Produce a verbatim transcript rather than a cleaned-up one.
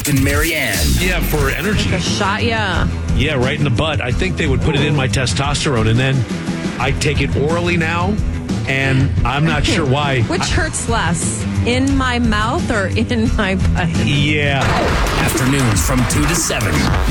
Brooke and Marianne. Yeah, for energy. A shot, yeah. Yeah, right in the butt. I think they would put it in my testosterone, and then I take it orally now, and I'm not sure why. Which hurts less, in my mouth or in my butt? Yeah. Afternoons from two to seven.